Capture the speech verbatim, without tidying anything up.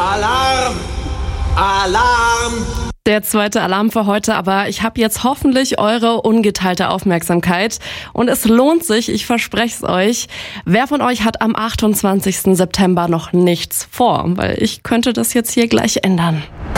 Alarm! Alarm! Der zweite Alarm für heute, aber ich habe jetzt hoffentlich eure ungeteilte Aufmerksamkeit und es lohnt sich, ich verspreche es euch. Wer von euch hat am achtundzwanzigsten September noch nichts vor? Weil ich könnte das jetzt hier gleich ändern.